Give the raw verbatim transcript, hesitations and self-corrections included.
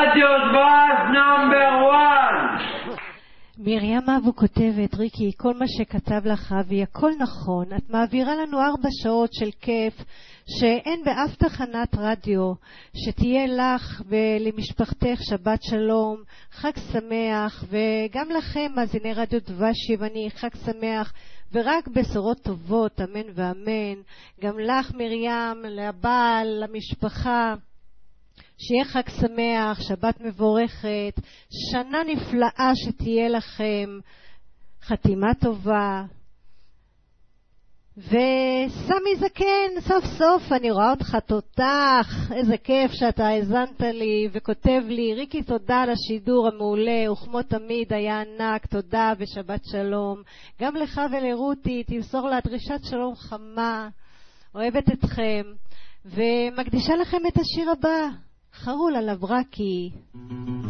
רדיו דבש נאמבר וואן. מרים אבו כותבת, ריקי, כל מה שכתב לך אבי, הכל נכון. את מעבירה לנו ארבע שעות של כיף שאין באף תחנת רדיו. שתהיה לך ולמשפחתך שבת שלום, חג שמח, וגם לכם מאזיני רדיו דבש יווני, חג שמח ורק בשורות טובות, אמן ואמן. גם לך מרים, לבעל, למשפחה, שיהיה חג שמח, שבת מבורכת, שנה נפלאה שתהיה לכם, חתימה טובה. וסמי זקן, סוף סוף אני רואה אותך תותח, איזה כיף שאתה האזנת לי וכותב לי, ריקי תודה על השידור המעולה, וכמו תמיד היה ענק, תודה ושבת שלום. גם לך ולרותי, תמסור לה דרישת שלום חמה, אוהבת אתכם, ומקדישה לכם את השיר הבא, חרול על הברקי.